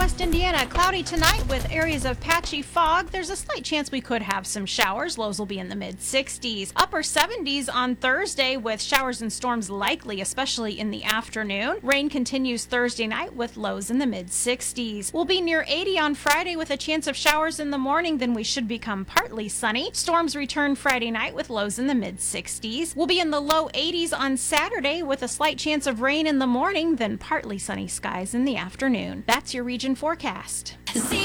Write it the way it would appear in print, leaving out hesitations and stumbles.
Northwest Indiana, cloudy tonight with areas of patchy fog. There's a slight chance we could have some showers. Lows will be in the mid-60s. Upper 70s on Thursday with showers and storms likely, especially in the afternoon. Rain continues Thursday night with lows in the mid-60s. We'll be near 80 on Friday with a chance of showers in the morning. Then we should become partly sunny. Storms return Friday night with lows in the mid-60s. We'll be in the low 80s on Saturday with a slight chance of rain in the morning, then partly sunny skies in the afternoon. That's your region forecast. See